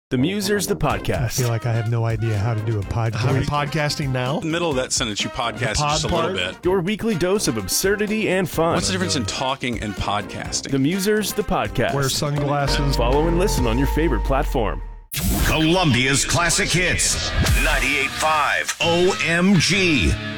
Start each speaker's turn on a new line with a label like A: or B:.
A: The Musers, the
B: I
A: podcast.
B: feel like I have no idea how to do a podcast.
C: Are we podcasting now?
D: In the middle of that sentence, you podcast just a little bit.
A: Your weekly dose of absurdity and fun.
D: What's the difference in talking and podcasting?
A: The Musers, the podcast.
C: Wear sunglasses.
A: Follow and listen on your favorite platform.
E: Columbia's classic hits. 98.5 OMG.